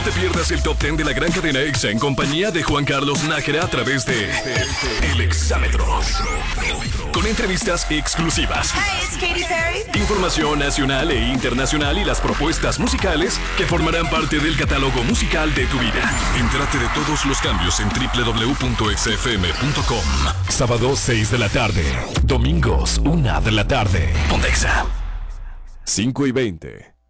No te pierdas el Top 10 de la gran cadena EXA en compañía de Juan Carlos Nájera a través de El Exámetro. Con entrevistas exclusivas. Hi, it's Katy Perry. Información nacional e internacional y las propuestas musicales que formarán parte del catálogo musical de tu vida. Entérate de todos los cambios en www.exafm.com. Sábado 6 de la tarde. Domingos 1 de la tarde. Pontexa. 5:20.